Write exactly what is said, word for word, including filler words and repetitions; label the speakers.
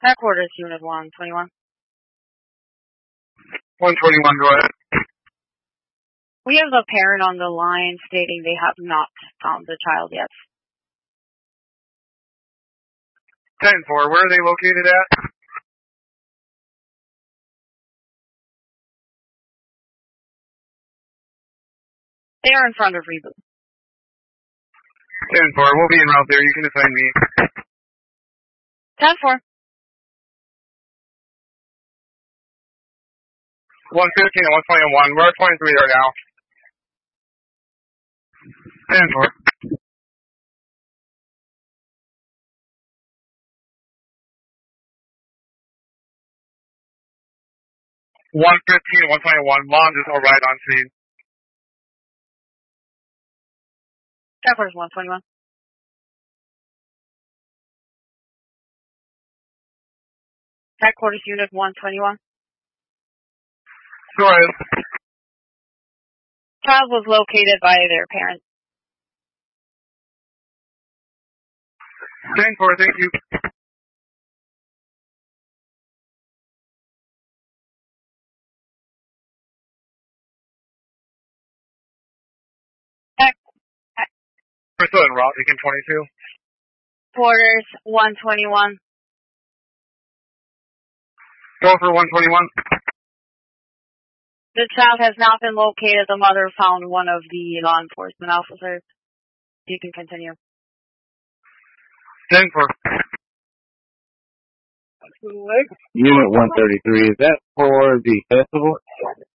Speaker 1: Headquarters, Unit one twenty-one.
Speaker 2: one twenty-one, go ahead.
Speaker 1: We have the parent on the line stating they have not found the child yet.
Speaker 2: ten four, where are they located at?
Speaker 1: They are in front of Reboot.
Speaker 2: ten four, we'll be en route there. You can assign me.
Speaker 1: ten four.
Speaker 2: one fifteen and one twenty-one. We're at twenty-three there now. ten four. one fifteen and one twenty-one. Mom just arrived on scene.
Speaker 1: Headquarters, one twenty-one. Headquarters, Unit one twenty-one.
Speaker 2: Go ahead.
Speaker 1: Child was located by their parent.
Speaker 2: ten four, thank you. We're still en route, taking twenty-two.
Speaker 1: Headquarters, one twenty-one.
Speaker 2: Go for one twenty-one.
Speaker 1: The child has not been located. The mother found one of the law enforcement officers. You can continue.
Speaker 2: ten four.
Speaker 3: Unit one thirty-three, is that for the festival?